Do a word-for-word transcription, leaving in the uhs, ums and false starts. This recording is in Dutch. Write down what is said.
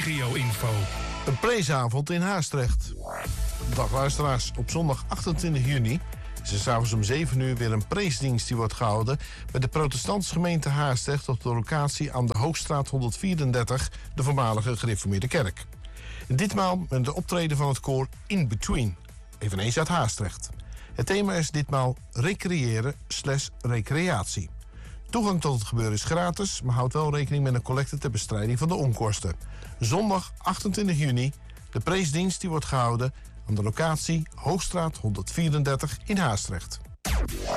regio-info. Een preesavond in Haastrecht. Dag luisteraars, op zondag achtentwintig juni is er s'avonds om zeven uur weer een preesdienst die wordt gehouden bij de protestantse gemeente Haastrecht op de locatie aan de Hoogstraat honderdvierendertig, de voormalige gereformeerde kerk. Ditmaal met de optreden van het koor In Between, eveneens uit Haastrecht. Het thema is ditmaal recreëren slash recreatie. Toegang tot het gebeuren is gratis, maar houd wel rekening met een collecte ter bestrijding van de onkosten. Zondag achtentwintig juni, de preesdienst die wordt gehouden aan de locatie Hoogstraat honderdvierendertig in Haastrecht.